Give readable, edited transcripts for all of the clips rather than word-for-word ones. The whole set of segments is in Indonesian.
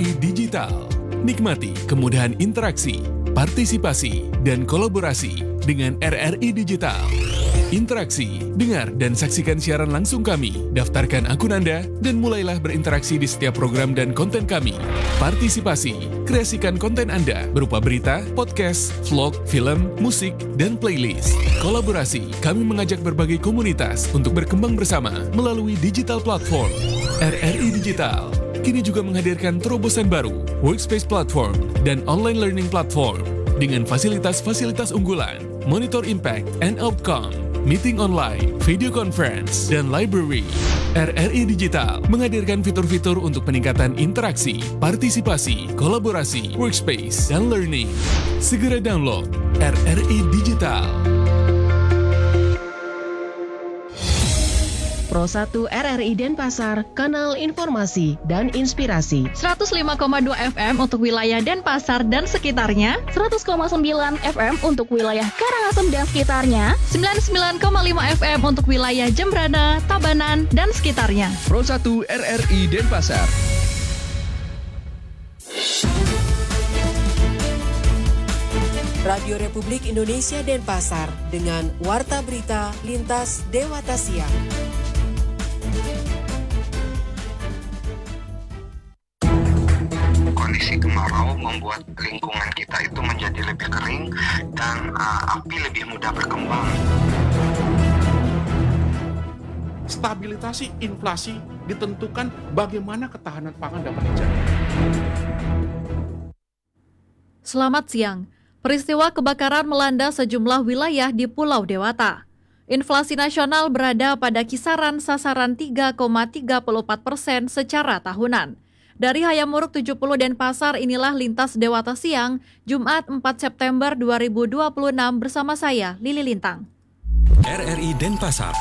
RRI Digital. Nikmati kemudahan interaksi, partisipasi, dan kolaborasi dengan RRI Digital. Interaksi, dengar dan saksikan siaran langsung kami, daftarkan akun Anda, dan mulailah berinteraksi di setiap program dan konten kami. Partisipasi, kreasikan konten Anda berupa berita, podcast, vlog, film, musik, dan playlist. Kolaborasi, kami mengajak berbagai komunitas untuk berkembang bersama melalui digital platform. RRI Digital kini juga menghadirkan terobosan baru, workspace platform, dan online learning platform dengan fasilitas-fasilitas unggulan, monitor impact and outcome, meeting online, video conference, dan library. RRI Digital menghadirkan fitur-fitur untuk peningkatan interaksi, partisipasi, kolaborasi, workspace, dan learning. Segera download RRI Digital. Pro 1 RRI Denpasar, kanal informasi dan inspirasi. 105,2 FM untuk wilayah Denpasar dan sekitarnya, 100,9 FM untuk wilayah Karangasem dan sekitarnya, 99,5 FM untuk wilayah Jembrana, Tabanan, dan sekitarnya. Pro 1 RRI Denpasar. Radio Republik Indonesia Denpasar dengan Warta Berita Lintas Dewata Siang. Kondisi kemarau membuat lingkungan kita itu menjadi lebih kering dan api lebih mudah berkembang. Stabilisasi inflasi ditentukan bagaimana ketahanan pangan dapat terjaga. Selamat siang. Peristiwa kebakaran melanda sejumlah wilayah di Pulau Dewata. Inflasi nasional berada pada kisaran sasaran 3,34% secara tahunan. Dari Hayamuruk 70 Denpasar, inilah Lintas Dewata Siang, Jumat 4 September 2026 bersama saya, Lili Lintang. RRI Denpasar.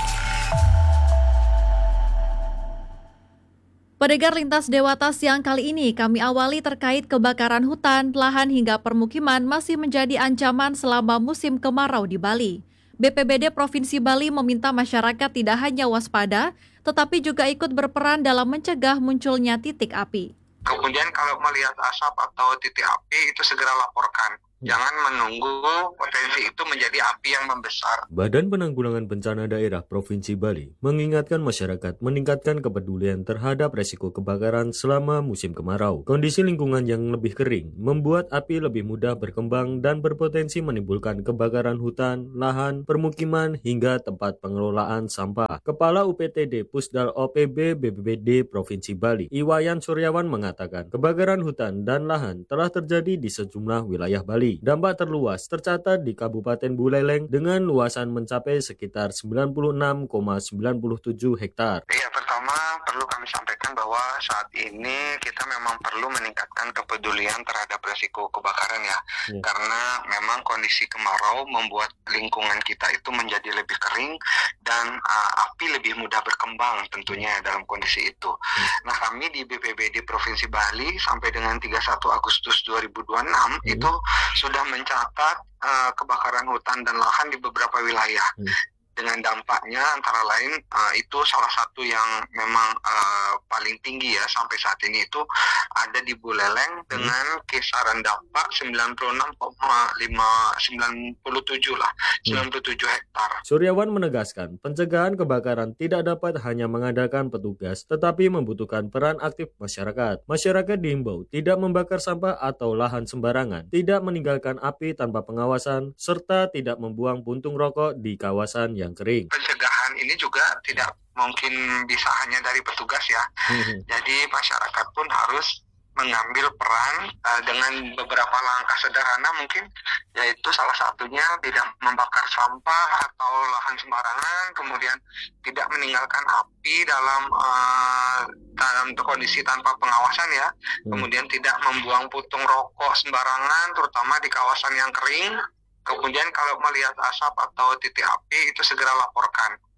Pendengar Lintas Dewata Siang kali ini kami awali terkait kebakaran hutan, lahan hingga permukiman masih menjadi ancaman selama musim kemarau di Bali. BPBD Provinsi Bali meminta masyarakat tidak hanya waspada, tetapi juga ikut berperan dalam mencegah munculnya titik api. Kemudian kalau melihat asap atau titik api itu segera laporkan. Jangan menunggu potensi itu menjadi api yang membesar. Badan Penanggulangan Bencana Daerah Provinsi Bali mengingatkan masyarakat meningkatkan kepedulian terhadap resiko kebakaran selama musim kemarau. Kondisi lingkungan yang lebih kering membuat api lebih mudah berkembang dan berpotensi menimbulkan kebakaran hutan, lahan, permukiman, hingga tempat pengelolaan sampah. Kepala UPTD Pusdal OPB BPBD Provinsi Bali, Iwayan Suryawan mengatakan, kebakaran hutan dan lahan telah terjadi di sejumlah wilayah Bali. Dampak terluas tercatat di Kabupaten Buleleng dengan luasan mencapai sekitar 96,97 hektar. Ya, pertama perlu kami sampaikan bahwa saat ini kita memang perlu meningkatkan kepedulian terhadap resiko kebakaran ya. Karena memang kondisi kemarau membuat lingkungan kita itu menjadi lebih kering dan api lebih mudah berkembang tentunya dalam kondisi itu. Nah, kami di BPBD Provinsi Bali sampai dengan 31 Agustus 2026 itu sudah mencatat kebakaran hutan dan lahan di beberapa wilayah. Dengan dampaknya antara lain itu salah satu yang memang paling tinggi ya sampai saat ini itu ada di Buleleng dengan kisaran dampak 97 hektar. Suryawan menegaskan pencegahan kebakaran tidak dapat hanya mengandalkan petugas tetapi membutuhkan peran aktif masyarakat. Masyarakat diimbau tidak membakar sampah atau lahan sembarangan, tidak meninggalkan api tanpa pengawasan serta tidak membuang puntung rokok di kawasan yang kering. Pencegahan ini juga tidak mungkin bisa hanya dari petugas ya. Jadi masyarakat pun harus mengambil peran dengan beberapa langkah sederhana mungkin, yaitu salah satunya tidak membakar sampah atau lahan sembarangan, kemudian tidak meninggalkan api dalam kondisi tanpa pengawasan ya, kemudian tidak membuang puntung rokok sembarangan terutama di kawasan yang kering. Kemudian kalau melihat asap atau titik api itu segera laporkan.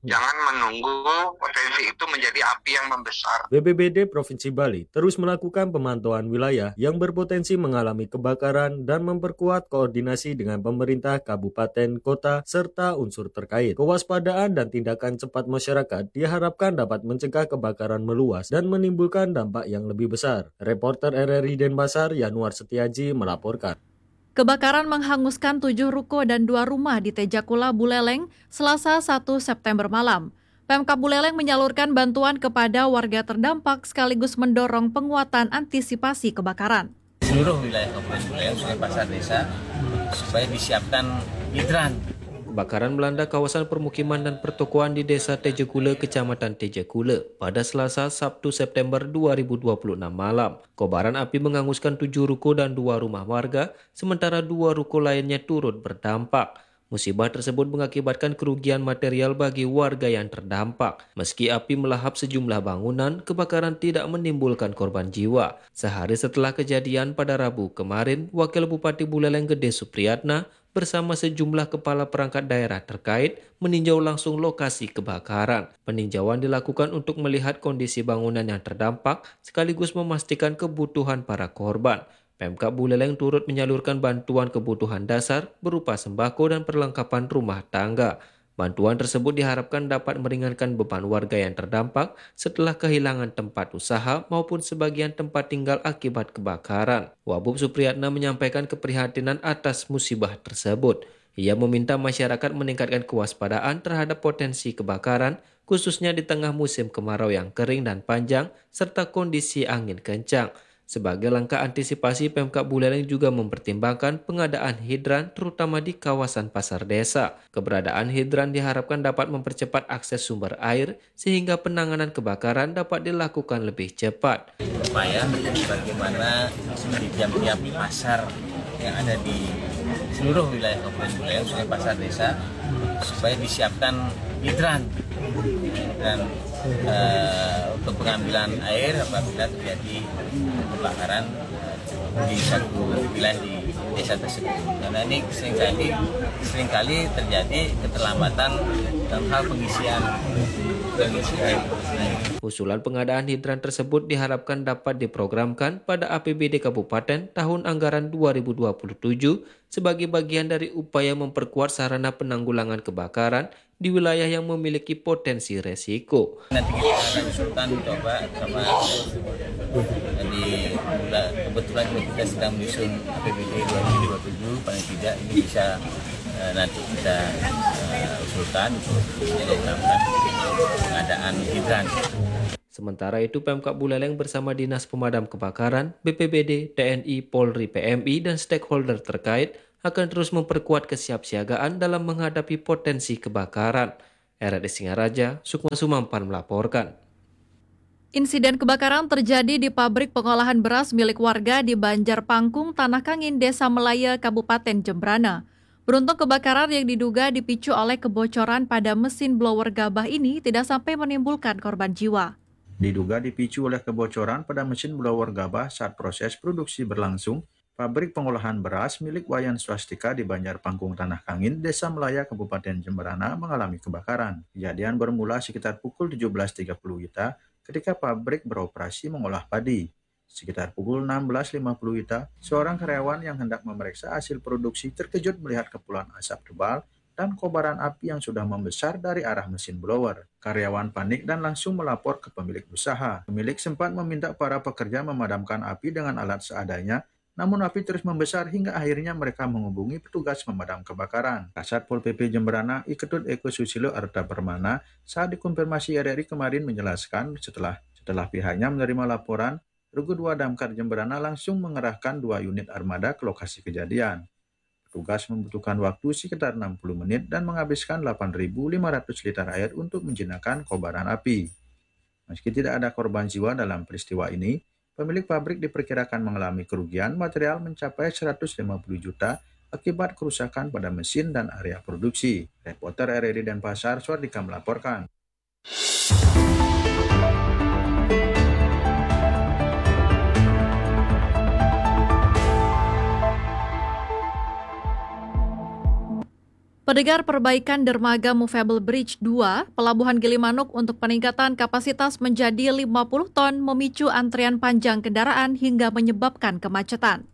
Jangan menunggu potensi itu menjadi api yang membesar. BPBD Provinsi Bali terus melakukan pemantauan wilayah yang berpotensi mengalami kebakaran dan memperkuat koordinasi dengan pemerintah kabupaten, kota, serta unsur terkait. Kewaspadaan dan tindakan cepat masyarakat diharapkan dapat mencegah kebakaran meluas dan menimbulkan dampak yang lebih besar. Reporter RRI Denpasar Yanuar Setiaji melaporkan. Kebakaran menghanguskan 7 ruko dan 2 rumah di Tejakula, Buleleng, Selasa 1 September malam. Pemkab Buleleng menyalurkan bantuan kepada warga terdampak sekaligus mendorong penguatan antisipasi kebakaran. Seluruh wilayah Kabupaten Buleleng, Sungai Pasar Desa, supaya disiapkan hidran. Kebakaran melanda kawasan permukiman dan pertokoan di Desa Tejakula, Kecamatan Tejakula pada Selasa Sabtu September 2026 malam. Kobaran api menghanguskan 7 ruko dan 2 rumah warga, sementara 2 ruko lainnya turut berdampak. Musibah tersebut mengakibatkan kerugian material bagi warga yang terdampak. Meski api melahap sejumlah bangunan, kebakaran tidak menimbulkan korban jiwa. Sehari setelah kejadian pada Rabu kemarin, Wakil Bupati Buleleng Gede Supriyatna bersama sejumlah kepala perangkat daerah terkait meninjau langsung lokasi kebakaran. Peninjauan dilakukan untuk melihat kondisi bangunan yang terdampak sekaligus memastikan kebutuhan para korban. Pemkab Buleleng turut menyalurkan bantuan kebutuhan dasar berupa sembako dan perlengkapan rumah tangga. Bantuan tersebut diharapkan dapat meringankan beban warga yang terdampak setelah kehilangan tempat usaha maupun sebagian tempat tinggal akibat kebakaran. Wabub Supriyatna menyampaikan keprihatinan atas musibah tersebut. Ia meminta masyarakat meningkatkan kewaspadaan terhadap potensi kebakaran, khususnya di tengah musim kemarau yang kering dan panjang serta kondisi angin kencang. Sebagai langkah antisipasi, Pemkab Buleleng juga mempertimbangkan pengadaan hidran terutama di kawasan pasar desa. Keberadaan hidran diharapkan dapat mempercepat akses sumber air sehingga penanganan kebakaran dapat dilakukan lebih cepat. Supaya bagaimana di tiap-tiap pasar yang ada di seluruh wilayah Kabupaten Buleleng, Sungai Pasar Desa, supaya disiapkan hidran dan untuk pengambilan air apabila terjadi kebakaran di satu wilayah di desa tersebut. Karena ini seringkali terjadi keterlambatan dalam hal pengisian air. Usulan pengadaan hidran tersebut diharapkan dapat diprogramkan pada APBD Kabupaten tahun anggaran 2027 sebagai bagian dari upaya memperkuat sarana penanggulangan kebakaran di wilayah yang memiliki potensi resiko. Nanti kita akan usulkan coba sama kebetulan kita sedang menyusun APBD 2027, paling tidak ini bisa nanti kita usulkan untuk dilakukan pengadaan hidran. Sementara itu, Pemkab Buleleng bersama Dinas Pemadam Kebakaran, BPBD, TNI, Polri, PMI, dan stakeholder terkait akan terus memperkuat kesiapsiagaan dalam menghadapi potensi kebakaran. RRI Singaraja, Sukma Sumampan melaporkan. Insiden kebakaran terjadi di pabrik pengolahan beras milik warga di Banjar Pangkung, Tanah Kangin, Desa Melaya, Kabupaten Jembrana. Beruntung kebakaran yang diduga dipicu oleh kebocoran pada mesin blower gabah ini tidak sampai menimbulkan korban jiwa. Diduga dipicu oleh kebocoran pada mesin blower gabah saat proses produksi berlangsung, pabrik pengolahan beras milik Wayan Swastika di Banjar Pangkung Tanah Kangin, Desa Melaya, Kabupaten Jembrana mengalami kebakaran. Kejadian bermula sekitar pukul 17.30 WITA ketika pabrik beroperasi mengolah padi. Sekitar pukul 16.50 WITA, seorang karyawan yang hendak memeriksa hasil produksi terkejut melihat kepulan asap tebal dan kobaran api yang sudah membesar dari arah mesin blower. Karyawan panik dan langsung melapor ke pemilik usaha. Pemilik sempat meminta para pekerja memadamkan api dengan alat seadanya, namun api terus membesar hingga akhirnya mereka menghubungi petugas pemadam kebakaran. Kasat Pol PP Jembrana, Iketut Eko Susilo Arta Permana, saat dikonfirmasi RRI kemarin menjelaskan setelah pihaknya menerima laporan, Regu 2 Damkar Jembrana langsung mengerahkan 2 unit armada ke lokasi kejadian. Petugas membutuhkan waktu sekitar 60 menit dan menghabiskan 8.500 liter air untuk menjinakkan kobaran api. Meski tidak ada korban jiwa dalam peristiwa ini, pemilik pabrik diperkirakan mengalami kerugian material mencapai 150 juta akibat kerusakan pada mesin dan area produksi. Reporter RRI Denpasar, Swardika melaporkan. Pendengar, perbaikan dermaga Movable Bridge 2, Pelabuhan Gilimanuk untuk peningkatan kapasitas menjadi 50 ton memicu antrian panjang kendaraan hingga menyebabkan kemacetan.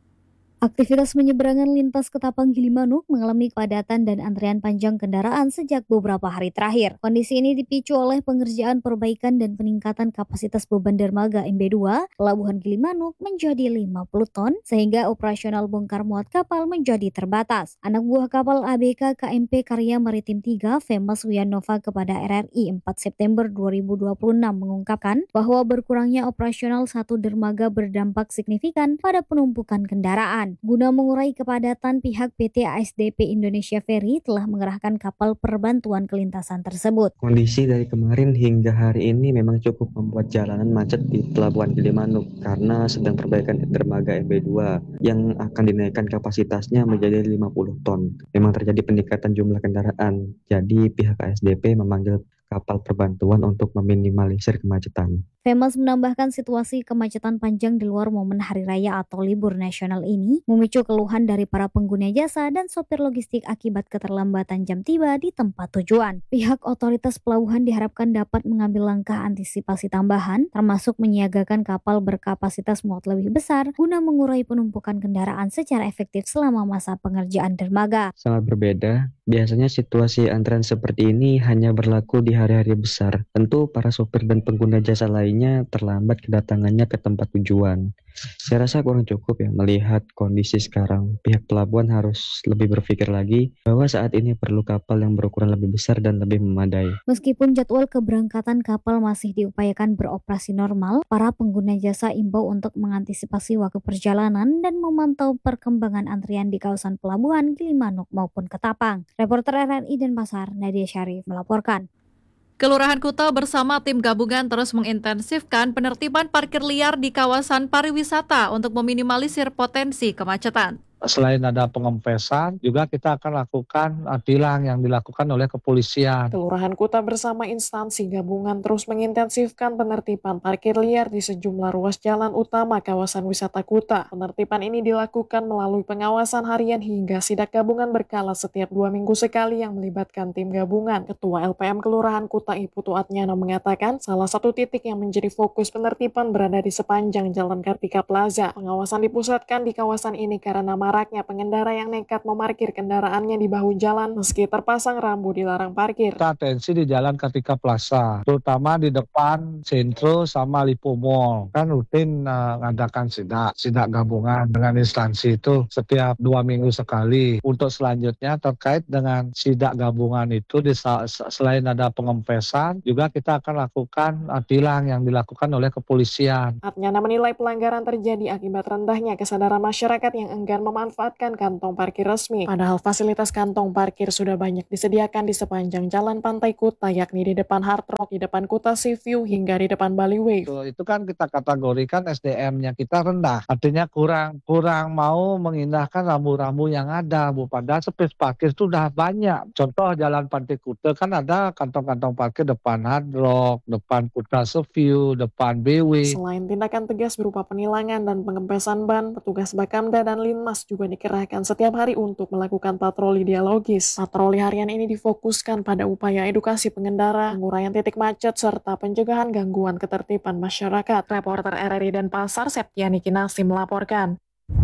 Aktivitas penyeberangan lintas Ketapang Gilimanuk mengalami kepadatan dan antrian panjang kendaraan sejak beberapa hari terakhir. Kondisi ini dipicu oleh pengerjaan perbaikan dan peningkatan kapasitas beban dermaga MB2 Pelabuhan Gilimanuk menjadi 50 ton, sehingga operasional bongkar muat kapal menjadi terbatas. Anak buah kapal ABK KMP Karya Maritim 3 Famous Wianova kepada RRI 4 September 2026 mengungkapkan bahwa berkurangnya operasional satu dermaga berdampak signifikan pada penumpukan kendaraan. Guna mengurai kepadatan, pihak PT ASDP Indonesia Ferry telah mengerahkan kapal perbantuan ke lintasan tersebut. Kondisi dari kemarin hingga hari ini memang cukup membuat jalanan macet di Pelabuhan Gilimanuk karena sedang perbaikan dermaga MB2 yang akan dinaikkan kapasitasnya menjadi 50 ton. Memang terjadi peningkatan jumlah kendaraan, jadi pihak ASDP memanggil kapal perbantuan untuk meminimalisir kemacetan. Famous menambahkan situasi kemacetan panjang di luar momen hari raya atau libur nasional ini memicu keluhan dari para pengguna jasa dan sopir logistik akibat keterlambatan jam tiba di tempat tujuan. Pihak otoritas pelabuhan diharapkan dapat mengambil langkah antisipasi tambahan, termasuk menyiagakan kapal berkapasitas muat lebih besar guna mengurai penumpukan kendaraan secara efektif selama masa pengerjaan dermaga. Sangat berbeda. Biasanya situasi antrean seperti ini hanya berlaku di hari-hari besar. Tentu para sopir dan pengguna jasa lainnya terlambat kedatangannya ke tempat tujuan. Saya rasa kurang cukup ya melihat kondisi sekarang. Pihak pelabuhan harus lebih berpikir lagi bahwa saat ini perlu kapal yang berukuran lebih besar dan lebih memadai. Meskipun jadwal keberangkatan kapal masih diupayakan beroperasi normal, para pengguna jasa imbau untuk mengantisipasi waktu perjalanan dan memantau perkembangan antrian di kawasan pelabuhan Gilimanuk maupun Ketapang. Reporter RRI Denpasar, Nadia Syarif melaporkan. Kelurahan Kuta bersama tim gabungan terus mengintensifkan penertiban parkir liar di kawasan pariwisata untuk meminimalisir potensi kemacetan. Selain ada pengempesan, juga kita akan lakukan tilang yang dilakukan oleh kepolisian. Kelurahan Kuta bersama instansi gabungan terus mengintensifkan penertiban parkir liar di sejumlah ruas jalan utama kawasan wisata Kuta. Penertiban ini dilakukan melalui pengawasan harian hingga sidak gabungan berkala setiap 2 minggu sekali yang melibatkan tim gabungan. Ketua LPM Kelurahan Kuta Iputu Atnyana mengatakan salah satu titik yang menjadi fokus penertiban berada di sepanjang Jalan Kartika Plaza. Pengawasan dipusatkan di kawasan ini karena maraknya pengendara yang nekat memarkir kendaraannya di bahu jalan meski terpasang rambu dilarang parkir. Kita atensi di Jalan Kartika Plaza, terutama di depan Sentro sama Lipo Mall. Kan rutin ngadakan sidak gabungan dengan instansi itu setiap 2 minggu sekali. Untuk selanjutnya terkait dengan sidak gabungan itu, selain ada pengempesan, juga kita akan lakukan tilang yang dilakukan oleh kepolisian. Atnyana menilai pelanggaran terjadi akibat rendahnya kesadaran masyarakat yang enggan memanfaatkan kantong parkir resmi. Padahal fasilitas kantong parkir sudah banyak disediakan di sepanjang jalan Pantai Kuta, yakni di depan Hard Rock, di depan Kuta Sea View, hingga di depan Bali Wave. Itu kan kita kategorikan SDM-nya kita rendah. Artinya kurang mau mengindahkan rambu-rambu yang ada, Bu. Padahal space parkir itu sudah banyak. Contoh jalan Pantai Kuta kan ada kantong-kantong parkir depan Hard Rock, depan Kuta Sea View, depan BW. Selain tindakan tegas berupa penilangan dan pengempesan ban, petugas Bakamda dan Linmas juga dikerahkan setiap hari untuk melakukan patroli dialogis. Patroli harian ini difokuskan pada upaya edukasi pengendara, penguraian titik macet, serta pencegahan gangguan ketertiban masyarakat. Reporter RRI Denpasar, Septiani Kinasi melaporkan.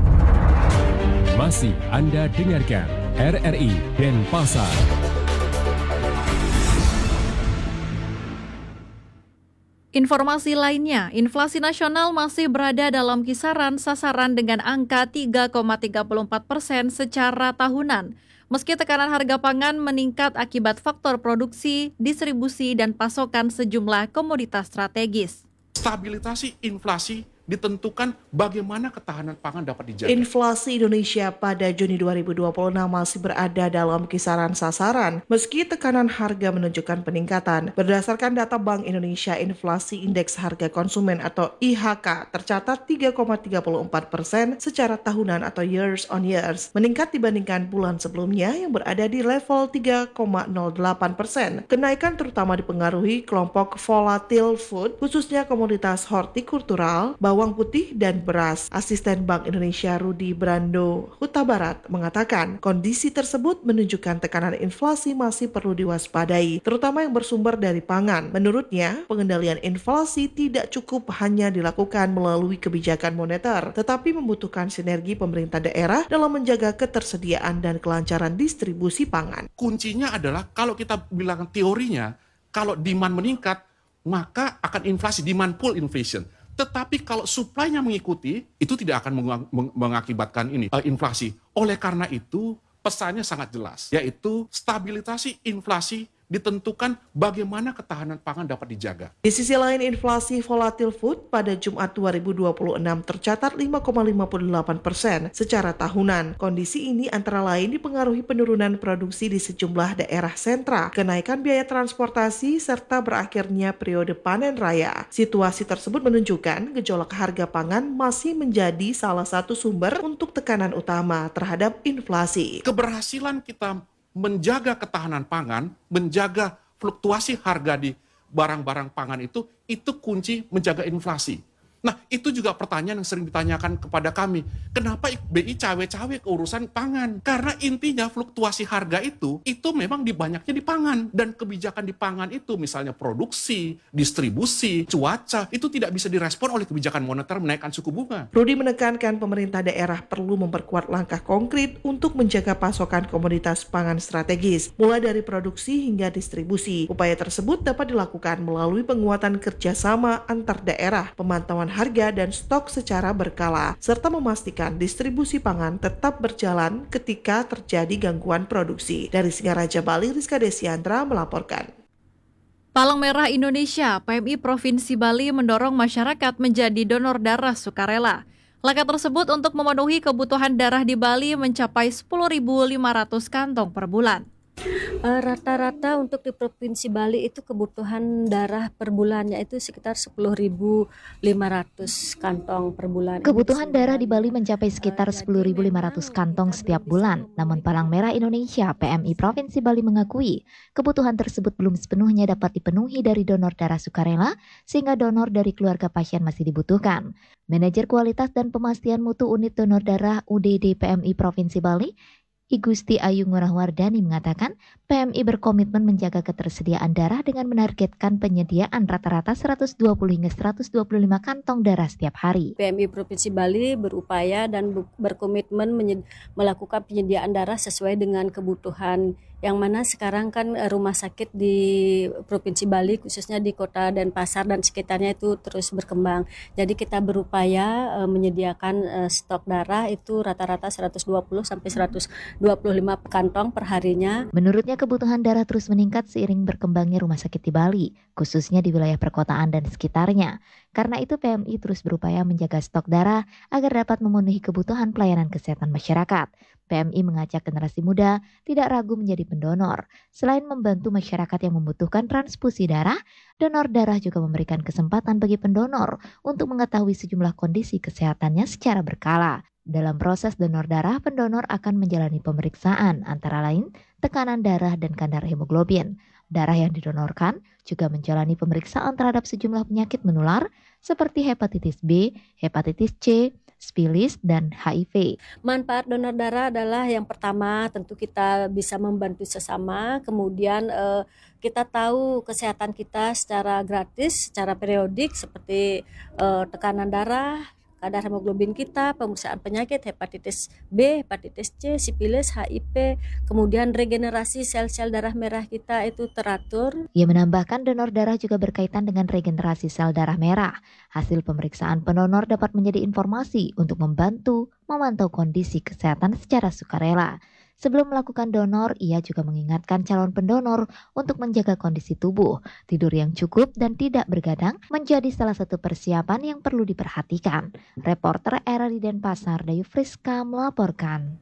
Masih Anda dengarkan RRI Denpasar. Informasi lainnya, inflasi nasional masih berada dalam kisaran sasaran dengan angka 3,34% secara tahunan. Meski tekanan harga pangan meningkat akibat faktor produksi, distribusi, dan pasokan sejumlah komoditas strategis. Stabilitasi inflasi ditentukan bagaimana ketahanan pangan dapat dijaga. Inflasi Indonesia pada Juni 2026 masih berada dalam kisaran sasaran, meski tekanan harga menunjukkan peningkatan. Berdasarkan data Bank Indonesia, inflasi indeks harga konsumen atau IHK tercatat 3,34% secara tahunan atau years on years, meningkat dibandingkan bulan sebelumnya yang berada di level 3,08%. Kenaikan terutama dipengaruhi kelompok volatile food, khususnya komoditas hortikultural, bawang bawang putih, dan beras. Asisten Bank Indonesia Rudi Brando Huta Barat mengatakan kondisi tersebut menunjukkan tekanan inflasi masih perlu diwaspadai, terutama yang bersumber dari pangan. Menurutnya, pengendalian inflasi tidak cukup hanya dilakukan melalui kebijakan moneter, tetapi membutuhkan sinergi pemerintah daerah dalam menjaga ketersediaan dan kelancaran distribusi pangan. Kuncinya adalah kalau kita bilang teorinya, kalau demand meningkat, maka akan inflasi, demand pull inflation. Tetapi kalau supply-nya mengikuti, itu tidak akan mengakibatkan inflasi. Oleh karena itu, pesannya sangat jelas, yaitu stabilisasi inflasi ditentukan bagaimana ketahanan pangan dapat dijaga. Di sisi lain, inflasi volatil food pada Jumat 2026 tercatat 5,58% secara tahunan. Kondisi ini antara lain dipengaruhi penurunan produksi di sejumlah daerah sentra, kenaikan biaya transportasi, serta berakhirnya periode panen raya. Situasi tersebut menunjukkan gejolak harga pangan masih menjadi salah satu sumber untuk tekanan utama terhadap inflasi. Keberhasilan kita menjaga ketahanan pangan, menjaga fluktuasi harga di barang-barang pangan itu kunci menjaga inflasi. Nah, itu juga pertanyaan yang sering ditanyakan kepada kami. Kenapa BI cawe-cawe ke urusan pangan? Karena intinya fluktuasi harga itu memang banyaknya di pangan. Dan kebijakan di pangan itu misalnya produksi, distribusi, cuaca, itu tidak bisa direspon oleh kebijakan moneter menaikkan suku bunga. Rudi menekankan pemerintah daerah perlu memperkuat langkah konkret untuk menjaga pasokan komoditas pangan strategis, mulai dari produksi hingga distribusi. Upaya tersebut dapat dilakukan melalui penguatan kerjasama antar daerah, pemantauan harga dan stok secara berkala, serta memastikan distribusi pangan tetap berjalan ketika terjadi gangguan produksi. Dari Singaraja, Bali, Rizka Desiandra melaporkan. Palang Merah Indonesia, PMI Provinsi Bali mendorong masyarakat menjadi donor darah sukarela. Langkah tersebut untuk memenuhi kebutuhan darah di Bali mencapai 10.500 kantong per bulan. Rata-rata untuk di Provinsi Bali itu kebutuhan darah per bulannya itu sekitar 10.500 kantong per bulan. Kebutuhan darah di Bali mencapai sekitar 10.500 kantong setiap bulan. Namun Palang Merah Indonesia PMI Provinsi Bali mengakui kebutuhan tersebut belum sepenuhnya dapat dipenuhi dari donor darah sukarela, sehingga donor dari keluarga pasien masih dibutuhkan. Manajer Kualitas dan Pemastian Mutu Unit Donor Darah UDD PMI Provinsi Bali, I Gusti Ayu Ngurahwardani mengatakan PMI berkomitmen menjaga ketersediaan darah dengan menargetkan penyediaan rata-rata 120 hingga 125 kantong darah setiap hari. PMI Provinsi Bali berupaya dan berkomitmen melakukan penyediaan darah sesuai dengan kebutuhan, yang mana sekarang kan rumah sakit di Provinsi Bali khususnya di Kota Denpasar dan sekitarnya itu terus berkembang. Jadi kita berupaya menyediakan stok darah itu rata-rata 120 sampai 125 kantong per harinya. Menurutnya kebutuhan darah terus meningkat seiring berkembangnya rumah sakit di Bali, khususnya di wilayah perkotaan dan sekitarnya. Karena itu PMI terus berupaya menjaga stok darah agar dapat memenuhi kebutuhan pelayanan kesehatan masyarakat. PMI mengajak generasi muda tidak ragu menjadi pendonor. Selain membantu masyarakat yang membutuhkan transfusi darah, donor darah juga memberikan kesempatan bagi pendonor untuk mengetahui sejumlah kondisi kesehatannya secara berkala. Dalam proses donor darah, pendonor akan menjalani pemeriksaan antara lain tekanan darah dan kadar hemoglobin. Darah yang didonorkan juga menjalani pemeriksaan terhadap sejumlah penyakit menular seperti hepatitis B, hepatitis C, spilis, dan HIV. Manfaat donor darah adalah yang pertama tentu kita bisa membantu sesama, kemudian kita tahu kesehatan kita secara gratis, secara periodik seperti tekanan darah, kadar hemoglobin kita, pemeriksaan penyakit hepatitis B, hepatitis C, sipilis, HIV, kemudian regenerasi sel-sel darah merah kita itu teratur. Ia menambahkan donor darah juga berkaitan dengan regenerasi sel darah merah. Hasil pemeriksaan pendonor dapat menjadi informasi untuk membantu memantau kondisi kesehatan secara sukarela. Sebelum melakukan donor, ia juga mengingatkan calon pendonor untuk menjaga kondisi tubuh, tidur yang cukup dan tidak bergadang menjadi salah satu persiapan yang perlu diperhatikan. Reporter RRI Denpasar, Dayu Friska melaporkan.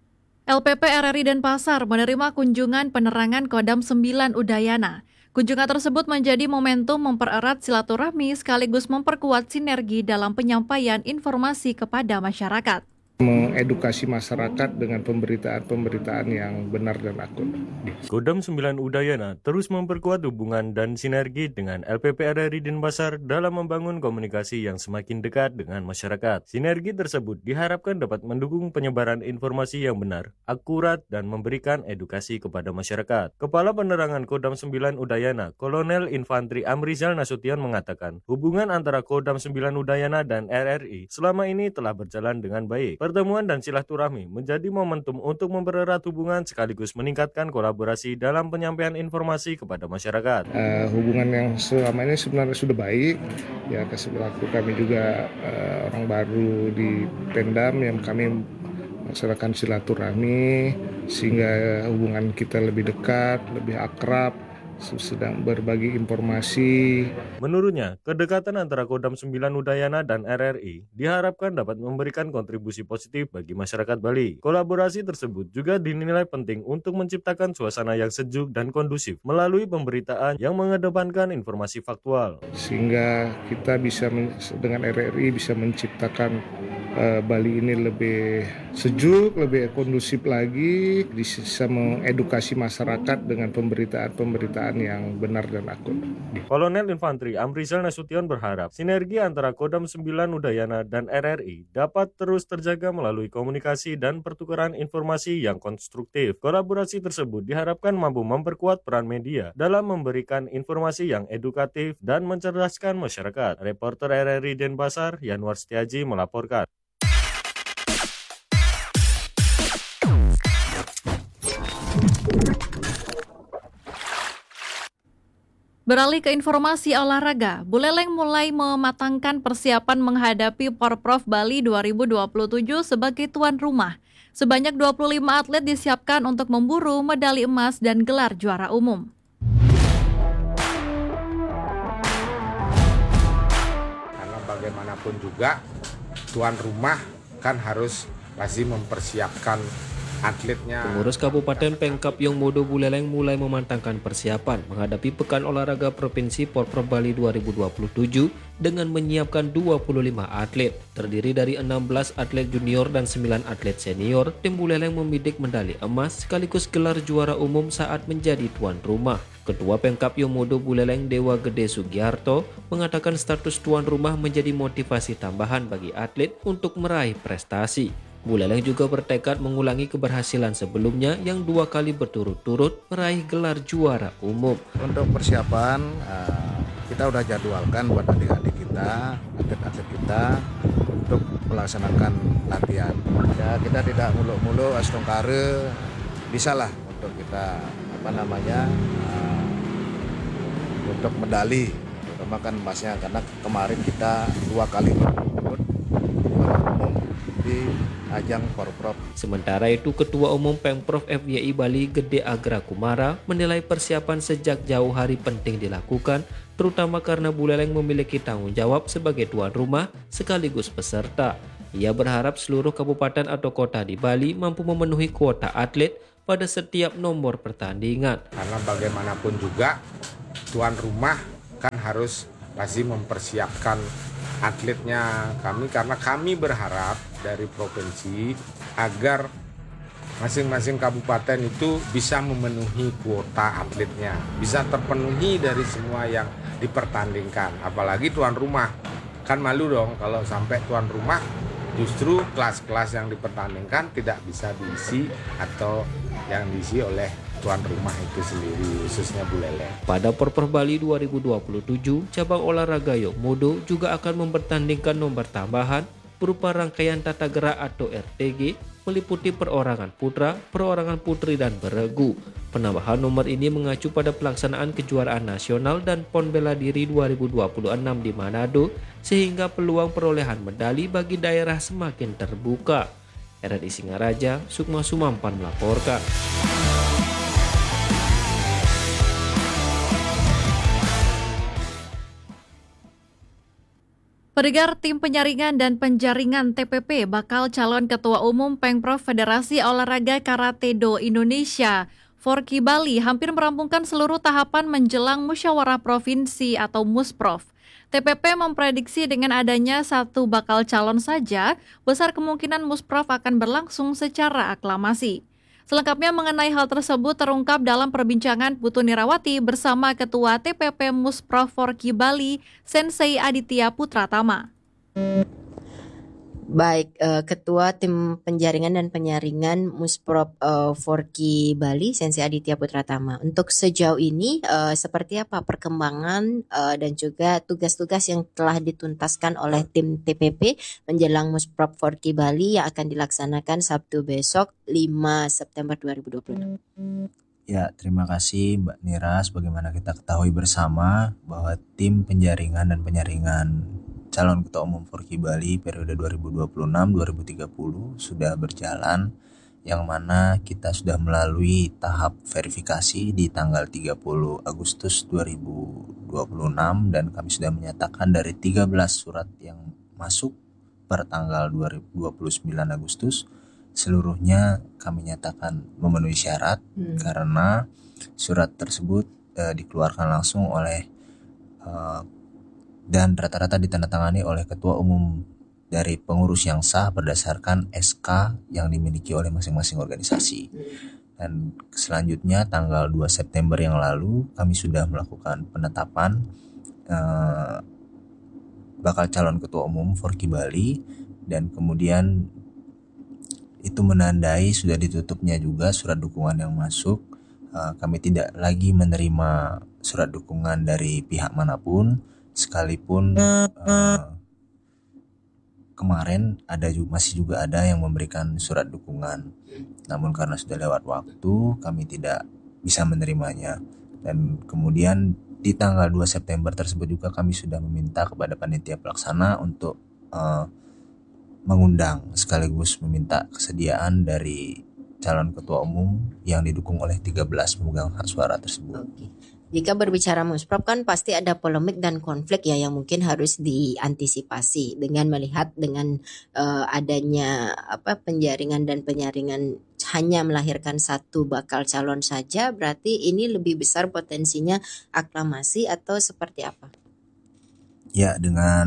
LPP RRI Denpasar menerima kunjungan penerangan Kodam 9 Udayana. Kunjungan tersebut menjadi momentum mempererat silaturahmi sekaligus memperkuat sinergi dalam penyampaian informasi kepada masyarakat. mengedukasi masyarakat dengan pemberitaan-pemberitaan yang benar dan akurat. Kodam 9 Udayana terus memperkuat hubungan dan sinergi dengan LPP RRI Denpasar dalam membangun komunikasi yang semakin dekat dengan masyarakat. Sinergi tersebut diharapkan dapat mendukung penyebaran informasi yang benar, akurat, dan memberikan edukasi kepada masyarakat. Kepala Penerangan Kodam 9 Udayana, Kolonel Infantri Amrizal Nasution mengatakan, hubungan antara Kodam 9 Udayana dan RRI selama ini telah berjalan dengan baik. Pertemuan dan silaturahmi menjadi momentum untuk mempererat hubungan sekaligus meningkatkan kolaborasi dalam penyampaian informasi kepada masyarakat. Hubungan yang selama ini sebenarnya sudah baik, ya selaku kami juga orang baru di Pemdam yang kami melaksanakan silaturahmi sehingga hubungan kita lebih dekat, lebih akrab, sedang berbagi informasi. Menurutnya, kedekatan antara Kodam 9 Udayana dan RRI diharapkan dapat memberikan kontribusi positif bagi masyarakat Bali. Kolaborasi tersebut juga dinilai penting untuk menciptakan suasana yang sejuk dan kondusif melalui pemberitaan yang mengedepankan informasi faktual. Sehingga kita bisa dengan RRI bisa menciptakan Bali ini lebih sejuk, lebih kondusif lagi, bisa mengedukasi masyarakat dengan pemberitaan-pemberitaan yang benar dan akurat. Kolonel Infantri Amrizal Nasution berharap sinergi antara Kodam 9 Udayana dan RRI dapat terus terjaga melalui komunikasi dan pertukaran informasi yang konstruktif. Kolaborasi tersebut diharapkan mampu memperkuat peran media dalam memberikan informasi yang edukatif dan mencerdaskan masyarakat. Reporter RRI Denpasar, Yanwar Setiaji melaporkan. Beralih ke informasi olahraga, Buleleng mulai mematangkan persiapan menghadapi Porprov Bali 2027 sebagai tuan rumah. Sebanyak 25 atlet disiapkan untuk memburu medali emas dan gelar juara umum. Karena bagaimanapun juga, tuan rumah kan harus pasti mempersiapkan atletnya. Pengurus Kabupaten Pemkab Yong Modo Buleleng mulai memantangkan persiapan menghadapi Pekan Olahraga Provinsi Porprov Bali 2027 dengan menyiapkan 25 atlet. Terdiri dari 16 atlet junior dan 9 atlet senior, tim Buleleng membidik medali emas sekaligus gelar juara umum saat menjadi tuan rumah. Ketua Pemkab Yong Modo Buleleng Dewa Gede Sugiarto mengatakan status tuan rumah menjadi motivasi tambahan bagi atlet untuk meraih prestasi. Buleleng juga bertekad mengulangi keberhasilan sebelumnya yang 2 kali berturut-turut meraih gelar juara umum. Untuk persiapan, kita udah jadwalkan buat adik-adik kita, atlet-atlet kita untuk melaksanakan latihan. Ya, kita tidak muluk-muluk, astongkare, bisalah untuk kita untuk medali, terutama kan emasnya karena kemarin kita 2 kali berturut-turut juara umum di ajang Porprov. Sementara itu, Ketua Umum Pemprov FYI Bali Gede Agra Kumara menilai persiapan sejak jauh hari penting dilakukan, terutama karena Buleleng memiliki tanggung jawab sebagai tuan rumah sekaligus peserta. Ia berharap seluruh kabupaten atau kota di Bali mampu memenuhi kuota atlet pada setiap nomor pertandingan. Karena bagaimanapun juga, tuan rumah kan harus pasti mempersiapkan atletnya karena kami berharap dari provinsi agar masing-masing kabupaten itu bisa memenuhi kuota atletnya, bisa terpenuhi dari semua yang dipertandingkan. Apalagi tuan rumah, kan malu dong kalau sampai tuan rumah justru kelas-kelas yang dipertandingkan tidak bisa diisi atau yang diisi oleh tuan rumah itu sendiri, khususnya Buleleng. Pada Porprov Bali 2027, cabang olahraga Yong Modo juga akan mempertandingkan nomor tambahan berupa rangkaian tata gerak atau RTG meliputi perorangan putra, perorangan putri, dan beregu. Penambahan nomor ini mengacu pada pelaksanaan kejuaraan nasional dan PON Bela Diri 2026 di Manado, sehingga peluang perolehan medali bagi daerah semakin terbuka. RRI Singaraja, Sukma Sumampan melaporkan. Pendengar, tim penyaringan dan penjaringan TPP bakal calon Ketua Umum Pemprov Federasi Olahraga Karate Do Indonesia, Forki Bali, hampir merampungkan seluruh tahapan menjelang Musyawarah Provinsi atau Musprov. TPP memprediksi dengan adanya satu bakal calon saja, besar kemungkinan Musprov akan berlangsung secara aklamasi. Selengkapnya mengenai hal tersebut terungkap dalam perbincangan Putu Nirawati bersama Ketua TPP Musprov Forky Bali, Sensei Aditya Putratama. Baik, Ketua Tim Penjaringan dan Penyaringan Musprov Forky Bali, Sensei Aditya Putratama. Untuk sejauh ini, seperti apa perkembangan dan juga tugas-tugas yang telah dituntaskan oleh tim TPP menjelang Musprov Forky Bali yang akan dilaksanakan Sabtu besok 5 September 2026? Ya, terima kasih Mbak Nira. Sebagaimana kita ketahui bersama bahwa tim penjaringan dan penyaringan calon ketua umum Forky Bali periode 2026-2030 sudah berjalan, yang mana kita sudah melalui tahap verifikasi di tanggal 30 Agustus 2026 dan kami sudah menyatakan dari 13 surat yang masuk per tanggal 29 Agustus seluruhnya kami nyatakan memenuhi syarat karena surat tersebut dikeluarkan langsung oleh dan rata-rata ditandatangani oleh ketua umum dari pengurus yang sah berdasarkan SK yang dimiliki oleh masing-masing organisasi. Dan selanjutnya tanggal 2 September yang lalu kami sudah melakukan penetapan bakal calon ketua umum Forky Bali, dan kemudian itu menandai sudah ditutupnya juga surat dukungan yang masuk. Kami tidak lagi menerima surat dukungan dari pihak manapun, sekalipun kemarin masih juga ada yang memberikan surat dukungan, namun karena sudah lewat waktu kami tidak bisa menerimanya. Dan kemudian di tanggal 2 September tersebut juga kami sudah meminta kepada panitia pelaksana untuk mengundang sekaligus meminta kesediaan dari calon ketua umum yang didukung oleh 13 pemegang hak suara tersebut. Jika berbicara Musprov kan pasti ada polemik dan konflik ya yang mungkin harus diantisipasi dengan melihat dengan adanya penjaringan dan penyaringan hanya melahirkan satu bakal calon saja, berarti ini lebih besar potensinya aklamasi atau seperti apa? Ya, dengan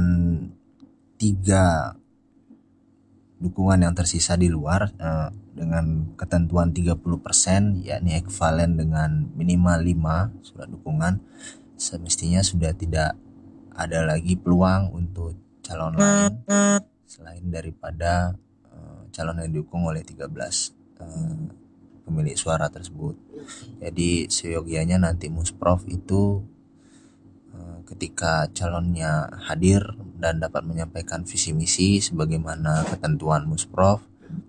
3 dukungan yang tersisa di luar dengan ketentuan 30%, yakni ekivalen dengan minimal 5 surat dukungan, semestinya sudah tidak ada lagi peluang untuk calon lain selain daripada calon yang didukung oleh 13 pemilik suara tersebut. Jadi seyogianya nanti Musprov itu ketika calonnya hadir dan dapat menyampaikan visi misi sebagaimana ketentuan Musprov,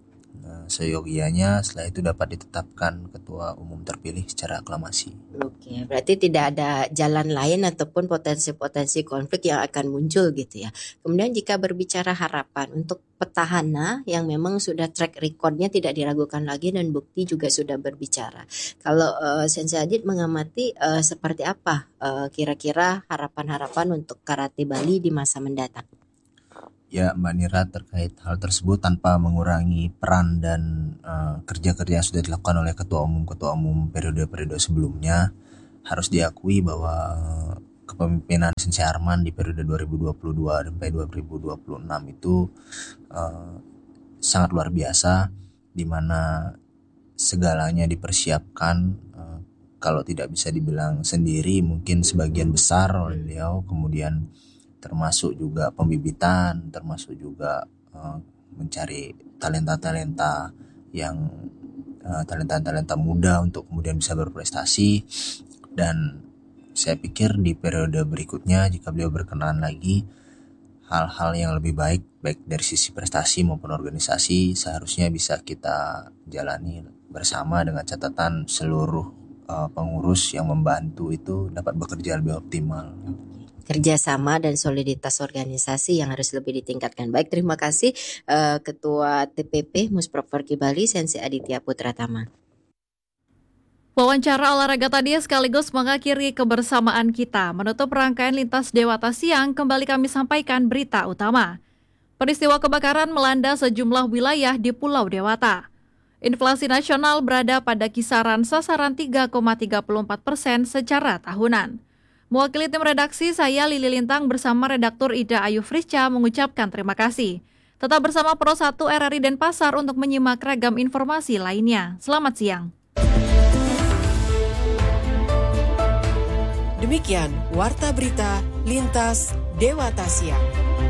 seyogianya setelah itu dapat ditetapkan ketua umum terpilih secara aklamasi. Oke, berarti tidak ada jalan lain ataupun potensi-potensi konflik yang akan muncul gitu ya. Kemudian jika berbicara harapan untuk petahana yang memang sudah track recordnya tidak diragukan lagi dan bukti juga sudah berbicara. Kalau Sensei Adit mengamati seperti apa kira-kira harapan-harapan untuk Karate Bali di masa mendatang? Ya, Mbak Nira, terkait hal tersebut tanpa mengurangi peran dan kerja-kerja yang sudah dilakukan oleh ketua umum periode-periode sebelumnya, harus diakui bahwa kepemimpinan Sensei Arman di periode 2022 sampai 2026 itu sangat luar biasa, di mana segalanya dipersiapkan, kalau tidak bisa dibilang sendiri mungkin sebagian besar oleh beliau, kemudian termasuk juga pembibitan, termasuk juga mencari talenta-talenta yang talenta-talenta muda untuk kemudian bisa berprestasi. Dan saya pikir di periode berikutnya jika beliau berkenan lagi, hal-hal yang lebih baik dari sisi prestasi maupun organisasi seharusnya bisa kita jalani bersama, dengan catatan seluruh pengurus yang membantu itu dapat bekerja lebih optimal. Kerjasama dan soliditas organisasi yang harus lebih ditingkatkan. Baik, terima kasih Ketua TPP Musprov Forky Bali, Sensei Aditya Putratama. Wawancara olahraga tadi sekaligus mengakhiri kebersamaan kita. Menutup rangkaian Lintas Dewata Siang, kembali kami sampaikan berita utama. Peristiwa kebakaran melanda sejumlah wilayah di Pulau Dewata. Inflasi nasional berada pada kisaran sasaran 3,34% secara tahunan. Mewakili tim redaksi, saya Lili Lintang bersama redaktur Ida Ayu Frisca mengucapkan terima kasih. Tetap bersama Pro 1 RRI Denpasar untuk menyimak ragam informasi lainnya. Selamat siang. Demikian Warta Berita Lintas Dewata Siang.